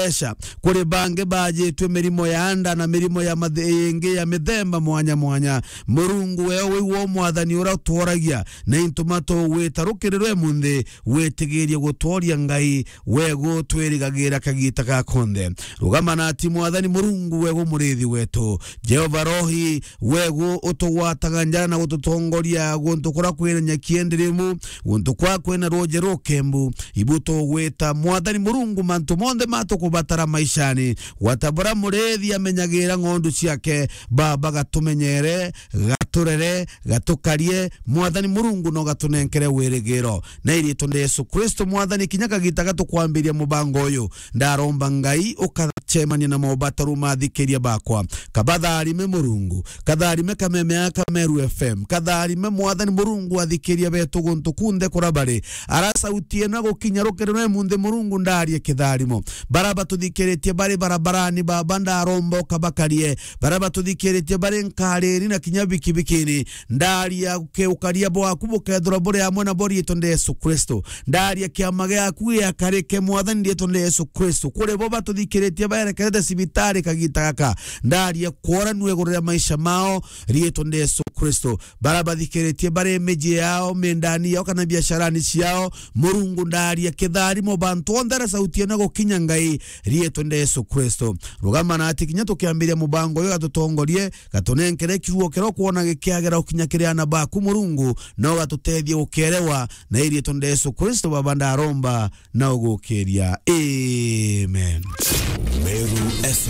esha kuri bange baje tu mirimo yanda na mirimo ya madenge ya medemba mwanya mwanya murungu wewe wo mwathani ura tworagia na intumato wetarukirwe munde wetegerie gutworia ngai wego twerigagira kagita ka konde rugamana ati mwathani murungu wego murithi wetu Jehova rohi wego utowataganjana na gututongoria guntukura kwirenya kienderemu guntukwa kwena roje rokembu ibuto weta mwathani murungu mantu monde mato kubatara maishani watabura murethi amenyagira ngondu ciake baba gatumenyere gaturere gatukarie mwathani murungu no gatunenkere wirigiro na iri tonde Yesu Kristo mwathani kinyaka gitaga tukwambiria mubango uyu ndaromba ngai ukachemania na mobataru mathikiria bakwa kabadharime murungu kadharime kameme aka Meru FM kadharime mwathani murungu athikiria betu guntukunde kurabare arasautie na gukinya rukerwe munde murungu ndarie kitharimo baraba tuthikiretie bari barabarani baba ndaromba kabakarie baraba tuthikiretie bari nkareri na kinyabiki bikini ndaria ukeukaria bwa kubukethura bore amwe na bori tonde Yesu Kristo ndaria kiamaga yaku ya kareke mwathani ndi tonde Yesu Kristo kure boba tuthikiretie bare kerete sibitari kagitaka ndaria kwora nwegorera maisha mao rietonde Yesu Kristo baraba thikiretie bare meje yao mendani yao kana biasharani ciao murungu ndaria kitharimo bantu ondara sauti na gukinya ngai rietonde Yesu Kristo rugamana ati kinya tukiambiria mubango yo gatutongorie gatunenkere kiruo kero kuona gikiagera ukinya kiriana baku murungu no gatutethie ukerewa na rietonde Yesu Kristo baba ndaromba na ugukiria amen. Meru FM